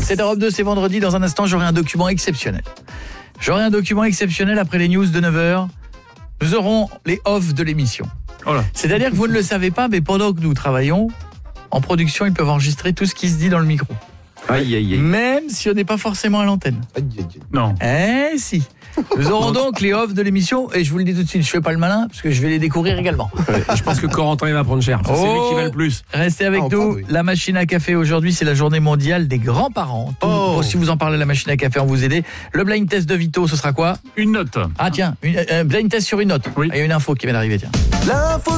C'est Europe 2, c'est vendredi. Dans un instant, j'aurai un document exceptionnel. Après les news de 9h. Nous aurons les off de l'émission. Voilà. C'est-à-dire que vous ne le savez pas, mais pendant que nous travaillons, en production, ils peuvent enregistrer tout ce qui se dit dans le micro. Aïe, aïe, aïe. Même si on n'est pas forcément à l'antenne. Non. Si. Nous aurons donc les off de l'émission et je vous le dis tout de suite, je fais pas le malin parce que je vais les découvrir également. Je pense que Corentin il va prendre cher. C'est lui qui va le plus. Restez avec nous. La machine à café aujourd'hui, c'est la journée mondiale des grands-parents. Bon, si vous en parlez, la machine à café, on vous aider. Le blind test de Vito, ce sera quoi ? Une note. Ah tiens, blind test sur une note. Oui. Il y a une info qui vient d'arriver, tiens. L'info